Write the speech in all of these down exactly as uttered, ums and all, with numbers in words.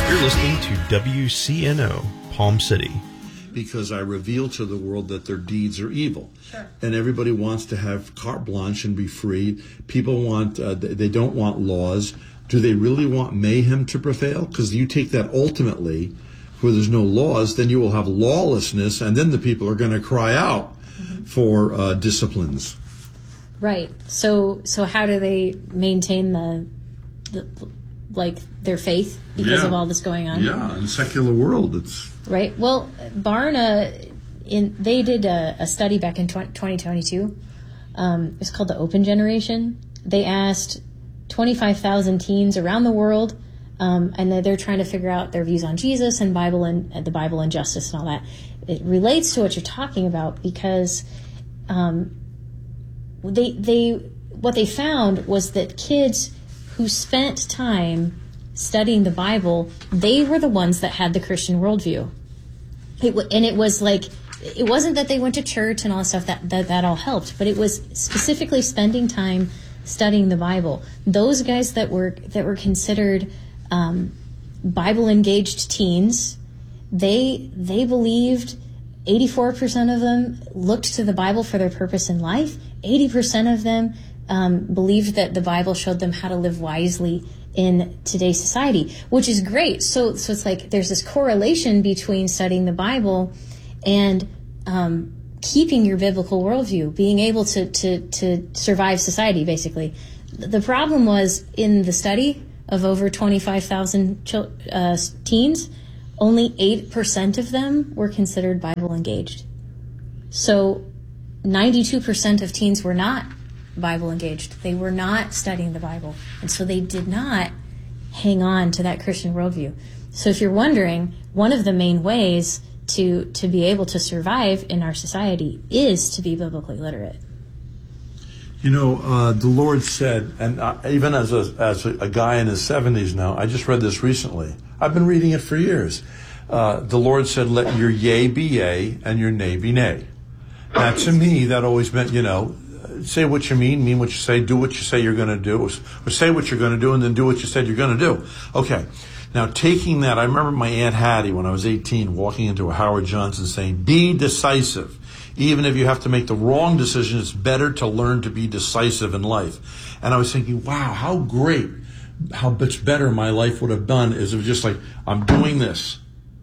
You're listening to W C N O, Palm City. Because I reveal to the world that their deeds are evil. Sure. And everybody wants to have carte blanche and be free. People want, uh, they don't want laws. Do they really want mayhem to prevail? Because you take that ultimately, where there's no laws, then you will have lawlessness, and then the people are going to cry out mm-hmm. for uh, disciplines. Right. So, so how do they maintain the, the like their faith because yeah. of all this going on? Yeah, in the secular world, it's right. Well, Barna, in they did a, a study back in twenty twenty-two. Um, it's called the Open Generation. They asked twenty-five thousand teens around the world, um, and they're trying to figure out their views on Jesus and Bible and, and the Bible and justice and all that. It relates to what you're talking about because um, they they what they found was that kids who spent time studying the Bible, they were the ones that had the Christian worldview. It w- and it was like, it wasn't that they went to church and all that stuff, that, that that all helped, but it was specifically spending time studying the Bible. Those guys that were that were considered um, Bible-engaged teens, they they believed, eighty-four percent of them looked to the Bible for their purpose in life. eighty percent of them um, believed that the Bible showed them how to live wisely in today's society, which is great. So, so it's like there's this correlation between studying the Bible and um, keeping your biblical worldview, being able to, to, to survive society, basically. The problem was in the study of over twenty-five thousand chil- uh, teens, only eight percent of them were considered Bible engaged. So ninety-two percent of teens were not Bible engaged. They were not studying the Bible. And so they did not hang on to that Christian worldview. So if you're wondering, one of the main ways to, to be able to survive in our society is to be biblically literate. You know, uh, the Lord said, and uh, even as a, as a, a guy in his seventies now, I just read this recently. I've been reading it for years. Uh, the Lord said, let your yea be yea and your nay be nay. Now, to me, that always meant, you know, say what you mean, mean what you say, do what you say you're going to do, or, or say what you're going to do and then do what you said you're going to do. Okay. Now, taking that, I remember my Aunt Hattie when I was eighteen walking into a Howard Johnson saying, be decisive. Even if you have to make the wrong decision, it's better to learn to be decisive in life. And I was thinking, wow, how great, how much better my life would have done is it was just like, I'm doing this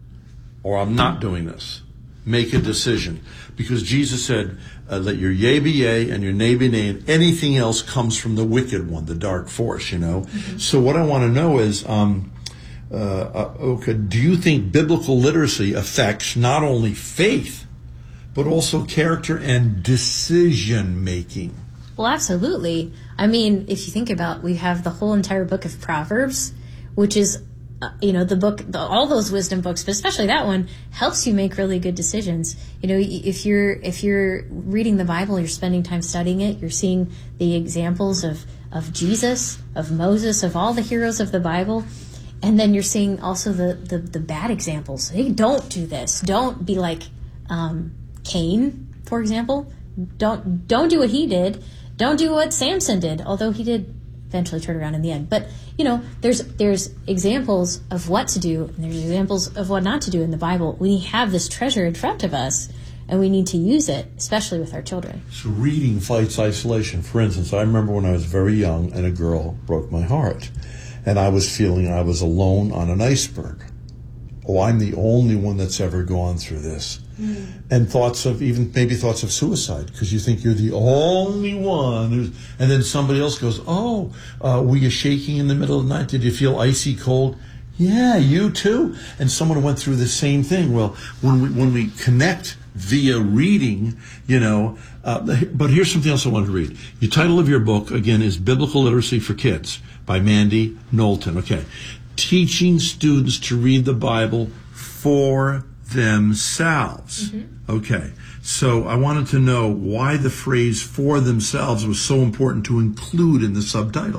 or I'm not doing this. Make a decision. Because Jesus said, uh, let your yea be yea and your nay be nay, and anything else comes from the wicked one, the dark force, you know. Mm-hmm. So what I want to know is, um, uh, uh, okay, do you think biblical literacy affects not only faith, but also character and decision making? Well, absolutely. I mean, if you think about, we have the whole entire book of Proverbs, which is Uh, you know, the book, the, all those wisdom books, but especially that one, helps you make really good decisions. You know, if you're if you're reading the Bible, you're spending time studying it, you're seeing the examples of, of Jesus, of Moses, of all the heroes of the Bible, and then you're seeing also the, the, the bad examples. Hey, don't do this. Don't be like um, Cain, for example. Don't don't do what he did. Don't do what Samson did, although he did eventually turn around in the end. But you know, there's there's examples of what to do, and there's examples of what not to do in the Bible. We have this treasure in front of us, and we need to use it, especially with our children. So reading fights isolation. For instance, I remember when I was very young and a girl broke my heart, and I was feeling I was alone on an iceberg. Oh, I'm the only one that's ever gone through this. Mm. And thoughts of, even maybe thoughts of suicide, because you think you're the only one who's, and then somebody else goes, oh, uh, were you shaking in the middle of the night? Did you feel icy cold? Yeah, you too. And someone went through the same thing. Well, when we, when we connect via reading, you know, uh, but here's something else I wanted to read. The title of your book, again, is Biblical Literacy for Kids by Mandy Knowlton. Okay. Teaching students to read the Bible for themselves. Mm-hmm. Okay. So I wanted to know why the phrase for themselves was so important to include in the subtitle.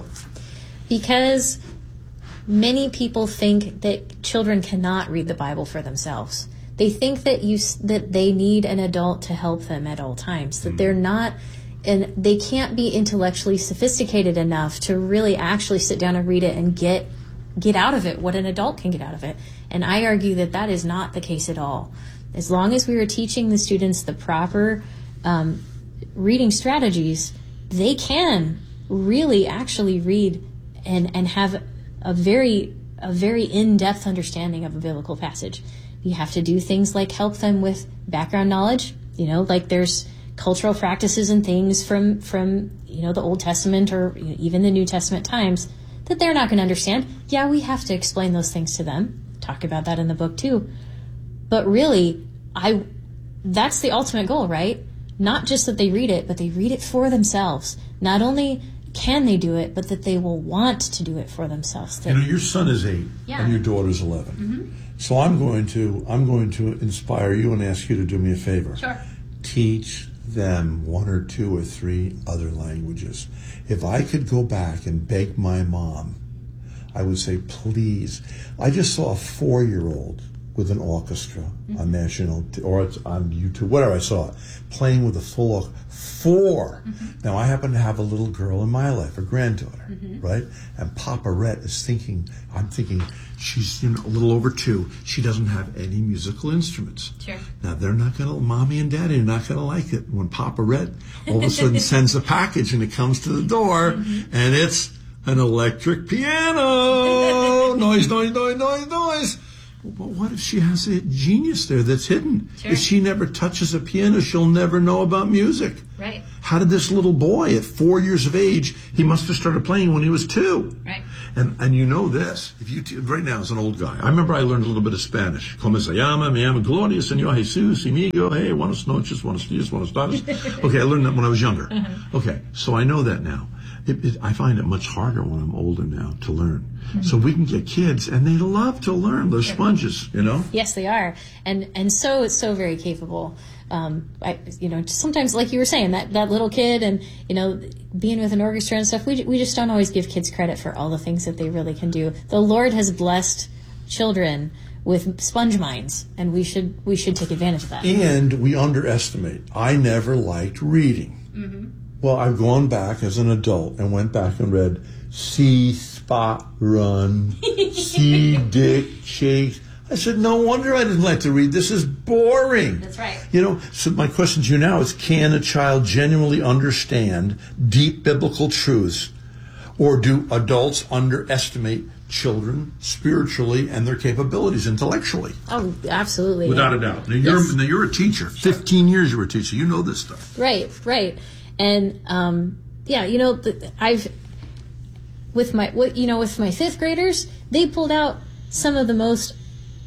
Because many people think that children cannot read the Bible for themselves. They think that you that they need an adult to help them at all times, that mm-hmm. they're not, and they can't be intellectually sophisticated enough to really actually sit down and read it and get get out of it what an adult can get out of it. And I argue that that is not the case at all. As long as we are teaching the students the proper um, reading strategies, they can really actually read and, and have a very a very in-depth understanding of a biblical passage. You have to do things like help them with background knowledge, you know, like there's cultural practices and things from, from you know, the Old Testament or you know, even the New Testament times that they're not going to understand. Yeah, we have to explain those things to them. Talk about that in the book too. But really, I that's the ultimate goal, right? Not just that they read it, but they read it for themselves. Not only can they do it, but that they will want to do it for themselves. That, you know, your son is eight yeah. and your daughter's eleven. Mm-hmm. So I'm going to I'm going to inspire you and ask you to do me a favor. Sure. Teach them one or two or three other languages. If I could go back and beg my mom, I would say, please. I just saw a four-year-old with an orchestra mm-hmm. on national t- or it's on YouTube, whatever I saw it, playing with a full orchestra. Four. Mm-hmm. Now, I happen to have a little girl in my life, a granddaughter, mm-hmm. right? And Papa Rhett is thinking, I'm thinking, she's you know, a little over two. She doesn't have any musical instruments. Sure. Now, they're not going to, Mommy and Daddy are not going to like it when Papa Rhett all of a sudden sends a package and it comes to the door mm-hmm. and it's an electric piano. Noise, noise, noise, noise, noise. But what if she has a genius there that's hidden? Sure. If she never touches a piano, she'll never know about music. Right. How did this little boy at four years of age, he must have started playing when he was two. Right. And and you know this, if you t- right now as an old guy, I remember I learned a little bit of Spanish. Como se llama, me llamo Gloria, Señor Jesus, amigo, hey, buenas noches, buenos días, buenos tardes. Okay, I learned that when I was younger. Uh-huh. Okay, so I know that now. It, it, I find it much harder when I'm older now to learn. Mm-hmm. So we can get kids, and they love to learn. They're sponges, you know? Yes, they are. And and so so very capable. Um, I, you know, sometimes, like you were saying, that, that little kid and, you know, being with an orchestra and stuff, we, we just don't always give kids credit for all the things that they really can do. The Lord has blessed children with sponge minds, and we should we should take advantage of that. And we underestimate. I never liked reading. Mm-hmm. Well, I've gone back as an adult and went back and read See Spot Run, See Dick Shake. I said, no wonder I didn't like to read. This is boring. That's right. You know, so my question to you now is, can a child genuinely understand deep biblical truths? Or do adults underestimate children spiritually and their capabilities intellectually? Oh, absolutely. Without a doubt. Now, you're, Yes. now you're a teacher. fifteen years you were a teacher. You know this stuff. Right, right. And, um, yeah, you know, the, I've, with my, what you know, with my fifth graders, they pulled out some of the most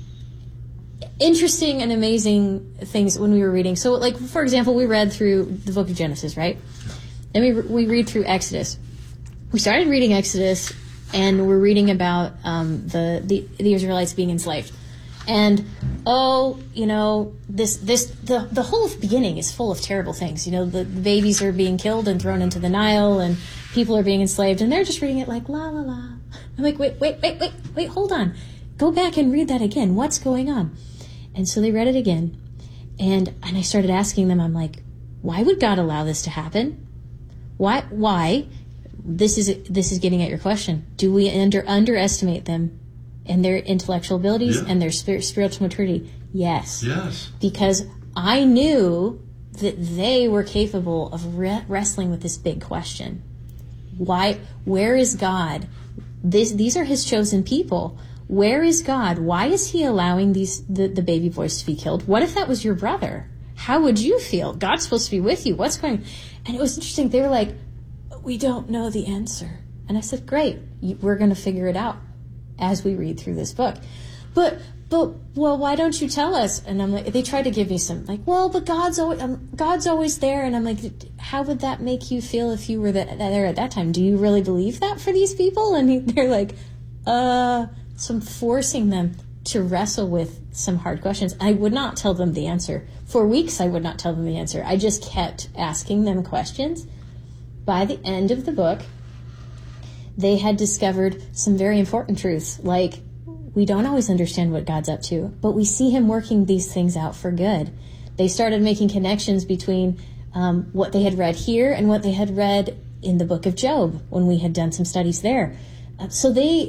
interesting and amazing things when we were reading. So, like, for example, we read through the book of Genesis, right? Then we, we read through Exodus. We started reading Exodus, and we're reading about um, the, the the Israelites being enslaved. And, oh, you know, this, this, the, the whole beginning is full of terrible things. You know, the, the babies are being killed and thrown into the Nile, and people are being enslaved, and they're just reading it like, la, la, la. I'm like, wait, wait, wait, wait, wait, hold on. Go back and read that again. What's going on? And so they read it again, and, and I started asking them, I'm like, why would God allow this to happen? Why, why? This is, this is getting at your question. Do we under, underestimate them and their intellectual abilities yeah. and their spirit, spiritual maturity? Yes. Yes. Because I knew that they were capable of re- wrestling with this big question. Why? Where is God? This, these are His chosen people. Where is God? Why is He allowing these the, the baby boys to be killed? What if that was your brother? How would you feel? God's supposed to be with you. What's going on? And it was interesting. They were like, we don't know the answer. And I said, great. We're going to figure it out as we read through this book. But, but, well, why don't you tell us? And I'm like, they tried to give me some, like, well, but God's always, um, God's always there. And I'm like, how would that make you feel if you were the, there at that time? Do you really believe that for these people? And he, they're like, uh, so I'm forcing them to wrestle with some hard questions. I would not tell them the answer. For weeks, I would not tell them the answer. I just kept asking them questions. By the end of the book, they had discovered some very important truths, like we don't always understand what God's up to, but we see Him working these things out for good. They started making connections between um, what they had read here and what they had read in the book of Job when we had done some studies there. Uh, so they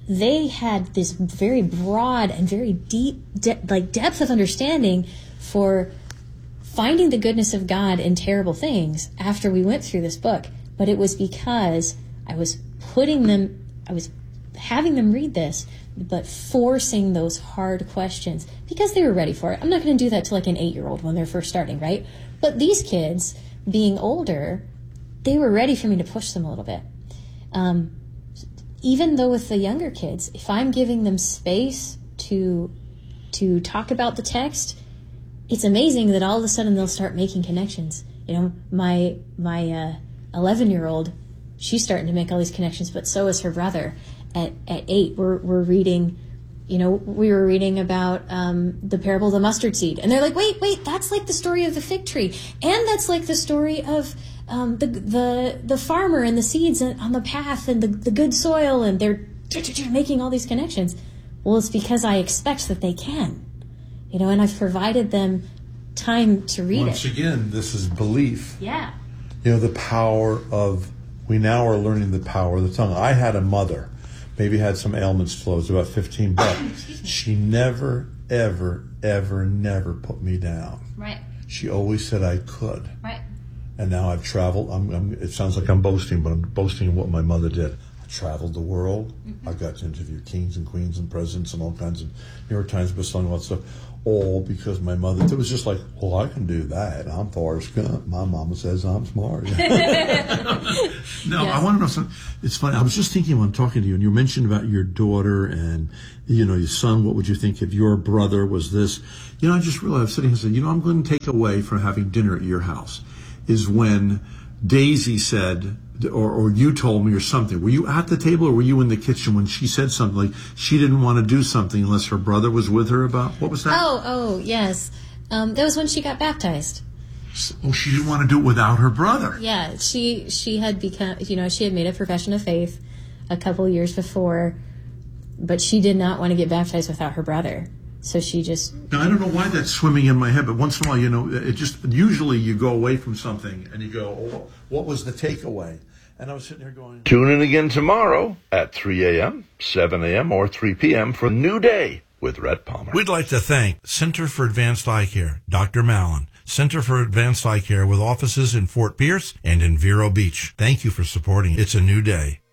they had this very broad and very deep, de- like depth of understanding for finding the goodness of God in terrible things after we went through this book. But it was because I was putting them, I was having them read this, but forcing those hard questions because they were ready for it. I'm not going to do that to like an eight-year-old when they're first starting, right? But these kids, being older, they were ready for me to push them a little bit. Um, even though with the younger kids, if I'm giving them space to to talk about the text, it's amazing that all of a sudden they'll start making connections. You know, my my uh, eleven-year-old, she's starting to make all these connections, but so is her brother. At at eight, we're we're reading, you know, we were reading about um, the parable of the mustard seed, and they're like, wait, wait, that's like the story of the fig tree, and that's like the story of um, the the the farmer and the seeds on the path and the the good soil, and they're making all these connections. Well, it's because I expect that they can, you know, and I've provided them time to read Once it. Once again, this is belief. Yeah. You know, the power of, we now are learning the power of the tongue. I had a mother, maybe had some ailments till I was about fifteen, but she never, ever, ever, never put me down. Right. She always said I could. Right. And now I've traveled. I'm, I'm, it sounds like I'm boasting, but I'm boasting of what my mother did. I traveled the world. Mm-hmm. I got to interview kings and queens and presidents and all kinds of New York Times bestselling about stuff. All because my mother, it was just like, well, I can do that. I'm Forrest Gump. My mama says I'm smart. No, yes. I want to know something. It's funny. I was just thinking when I'm talking to you, and you mentioned about your daughter and, you know, your son. What would you think if your brother was this? You know, I just realized, I was sitting here and said, you know, I'm going to take away from having dinner at your house is when Daisy said, or, or you told me or something. Were you at the table or were you in the kitchen when she said something like she didn't want to do something unless her brother was with her about? What was that? Oh, oh, yes. Um, that was when she got baptized. Oh, she didn't want to do it without her brother. Yeah, she she had become, you know, she had made a profession of faith a couple of years before, but she did not want to get baptized without her brother. So she just... Now, I don't know why that's swimming in my head, but once in a while, you know, it just, usually you go away from something and you go, oh, what was the takeaway? And I was sitting there going... Tune in again tomorrow at three a.m., seven a.m., or three p.m. for New Day with Rhett Palmer. We'd like to thank Center for Advanced Eye Care, Doctor Mallon, Center for Advanced Eye Care with offices in Fort Pierce and in Vero Beach. Thank you for supporting It's a New Day.